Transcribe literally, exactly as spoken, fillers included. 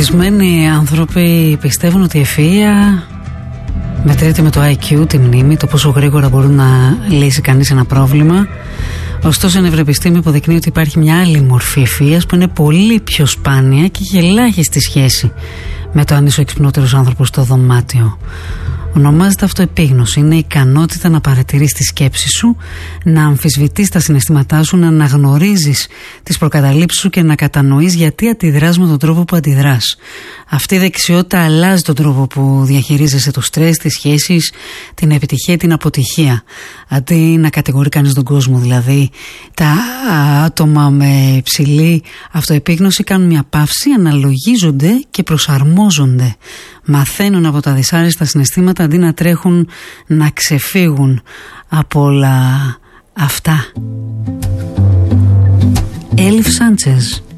Ορισμένοι άνθρωποι πιστεύουν ότι η ευφυΐα μετρείται με το άι κιου, τη μνήμη, το πόσο γρήγορα μπορούν να λύσει κανείς ένα πρόβλημα. Ωστόσο, η νευροεπιστήμη υποδεικνύει ότι υπάρχει μια άλλη μορφή ευφυΐας που είναι πολύ πιο σπάνια και έχει ελάχιστη σχέση με το αν είσαι ο εξυπνότερος άνθρωπος στο δωμάτιο. Ονομάζεται αυτοεπίγνωση. Είναι η ικανότητα να παρατηρείς τη σκέψη σου, να αμφισβητείς τα συναισθήματά σου, να αναγνωρίζεις τις προκαταλήψεις σου και να κατανοείς γιατί αντιδράς με τον τρόπο που αντιδράς. Αυτή η δεξιότητα αλλάζει τον τρόπο που διαχειρίζεσαι το στρες, τις σχέσεις, την επιτυχία, την αποτυχία. Αντί να κατηγορεί κανείς τον κόσμο, δηλαδή, τα άτομα με υψηλή αυτοεπίγνωση κάνουν μια παύση, αναλογίζονται και προσαρμόζονται. Μαθαίνουν από τα δυσάρεστα συναισθήματα αντί να τρέχουν να ξεφύγουν από όλα αυτά. Έλιφ Σάντσες.